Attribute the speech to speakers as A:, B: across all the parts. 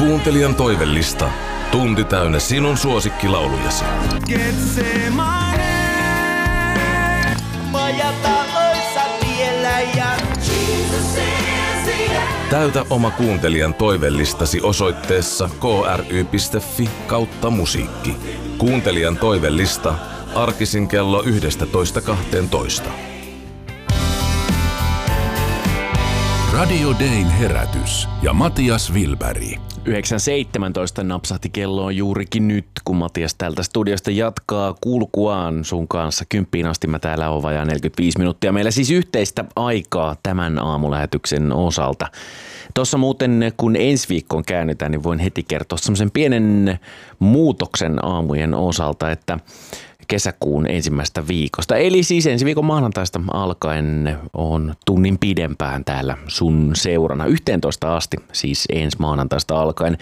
A: Kuuntelijan toivellista. Tunti täynnä sinun suosikkilaulujasi. Täytä oma kuuntelijan toivellistasi osoitteessa kry.fi/musiikki. Kuuntelijan toivellista arkisin kello 11:12.
B: Radio Dayn herätys ja Matias Wilberg.
C: 9.17 napsahti kelloon juurikin nyt, kun Matias täältä studiosta jatkaa kulkuaan sun kanssa. 10 asti mä täällä on vajaa 45 minuuttia. Meillä siis yhteistä aikaa tämän aamulähetyksen osalta. Tuossa muuten, kun ensi viikkoon käännytään, niin voin heti kertoa semmoisen pienen muutoksen aamujen osalta, että kesäkuun ensimmäistä viikosta. Eli siis ensi viikon maanantaista alkaen on tunnin pidempään täällä sun seurana. 11 asti siis ensi maanantaista alkaen.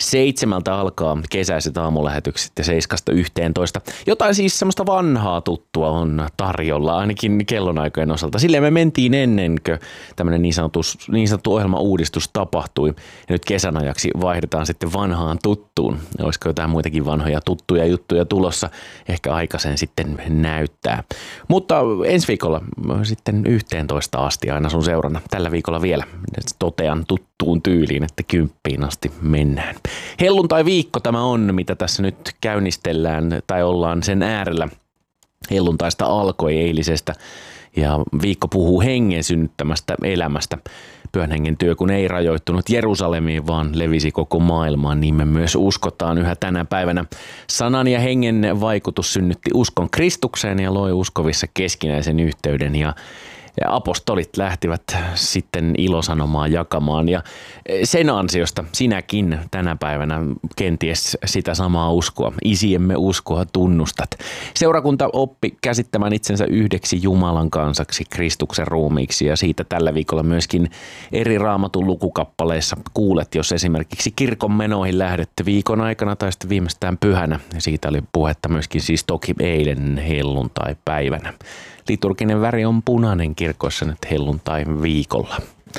C: 7 alkaa kesäiset aamulähetykset ja 7-11. Jotain siis semmoista vanhaa tuttua on tarjolla, ainakin kellonaikojen osalta. Silleen me mentiin ennen kuin tämmöinen niin sanottu ohjelmauudistus tapahtui. Ja nyt kesän ajaksi vaihdetaan sitten vanhaan tuttuun. Olisiko jotain muitakin vanhoja tuttuja juttuja tulossa? Ehkä aikaisen sitten näyttää. Mutta ensi viikolla sitten 11 asti aina sun seurana. Tällä viikolla vielä totean tuttuun tyyliin, että 10 asti mennään. Helluntai-viikko tämä on, mitä tässä nyt käynnistellään tai ollaan sen äärellä. Helluntaista alkoi eilisestä ja viikko puhuu hengen synnyttämästä elämästä. Pyhän hengen työ, kun ei rajoittunut Jerusalemiin, vaan levisi koko maailmaan, niin me myös uskotaan yhä tänä päivänä. Sanan ja hengen vaikutus synnytti uskon Kristukseen ja loi uskovissa keskinäisen yhteyden ja apostolit lähtivät sitten ilosanomaa jakamaan ja sen ansiosta sinäkin tänä päivänä kenties sitä samaa uskoa, isiemme uskoa tunnustat. Seurakunta oppi käsittämään itsensä yhdeksi Jumalan kansaksi, Kristuksen ruumiiksi ja siitä tällä viikolla myöskin eri Raamatun lukukappaleissa kuulet, jos esimerkiksi kirkon menoihin lähdette viikon aikana tai sitten viimeistään pyhänä. Ja siitä oli puhetta myöskin siis toki eilen helluntai-päivänä. Liturginen väri on punainen kirkoissa nyt helluntai-viikolla.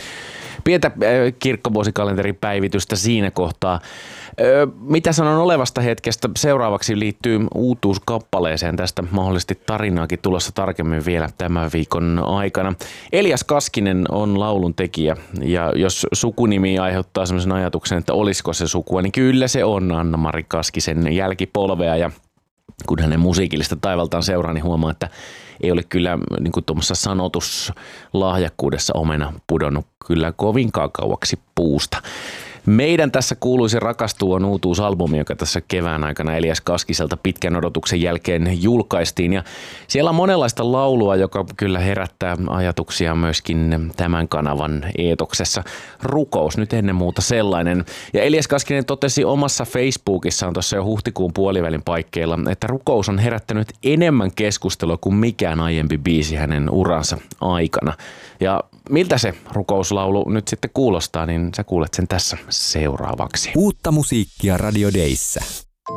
C: Pientä kirkkovuosikalenteripäivitystä siinä kohtaa. Mitä sanon olevasta hetkestä? Seuraavaksi liittyy uutuuskappaleeseen. Tästä mahdollisesti tarinaakin tulossa tarkemmin vielä tämän viikon aikana. Elias Kaskinen on laulun tekijä ja jos sukunimi aiheuttaa sellaisen ajatuksen, että olisiko se sukua, niin kyllä se on Anna-Mari Kaskisen jälkipolvea ja kun hänen musiikillista taivaltaan seuraa, niin huomaa, että ei ole kyllä niin kuin tuommoisessa sanotuslahjakkuudessa omena pudonnut kyllä kovinkaan kauaksi puusta. Meidän tässä kuuluisi rakastua on uutuusalbumi, joka tässä kevään aikana Elias Kaskiselta pitkän odotuksen jälkeen julkaistiin. Ja siellä on monenlaista laulua, joka kyllä herättää ajatuksia myöskin tämän kanavan eetoksessa. Rukous nyt ennen muuta sellainen. Ja Elias Kaskinen totesi omassa Facebookissaan tuossa jo huhtikuun puolivälin paikkeilla, että rukous on herättänyt enemmän keskustelua kuin mikään aiempi biisi hänen uransa aikana. Ja miltä se rukouslaulu nyt sitten kuulostaa, niin sä kuulet sen tässä seuraavaksi.
D: Uutta musiikkia Radio Dayssä.